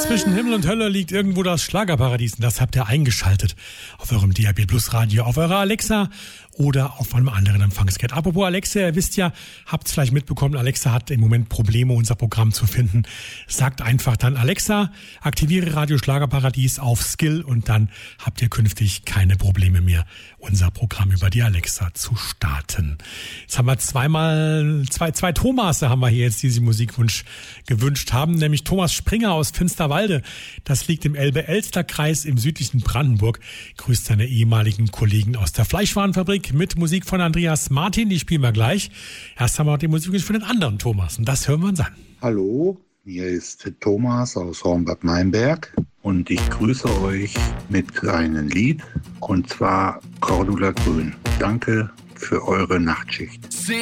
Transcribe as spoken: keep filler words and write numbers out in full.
Zwischen Himmel und Hölle liegt irgendwo das Schlagerparadies. Und das habt ihr eingeschaltet auf eurem D A B Plus Radio, auf eurer Alexa oder auf einem anderen Empfangsgerät. Apropos Alexa, ihr wisst ja, habt es vielleicht mitbekommen, Alexa hat im Moment Probleme, unser Programm zu finden. Sagt einfach dann Alexa, aktiviere Radio Schlagerparadies auf Skill und dann habt ihr künftig keine Probleme mehr, unser Programm über die Alexa zu starten. Jetzt haben wir zweimal, zwei, zwei Thomase haben wir hier jetzt, die sich Musikwunsch gewünscht haben, nämlich Thomas Springer aus Finsterwalde. Das liegt im Elbe-Elster-Kreis im südlichen Brandenburg. Grüßt seine ehemaligen Kollegen aus der Fleischwarenfabrik mit Musik von Andreas Martin. Die spielen wir gleich. Erst haben wir noch die Musikwunsch für den anderen Thomas und das hören wir uns an. Hallo, hier ist Thomas aus Hornbad-Meinberg und ich grüße euch mit einem Lied und zwar Cordula Grün. Danke für eure Nachtschicht.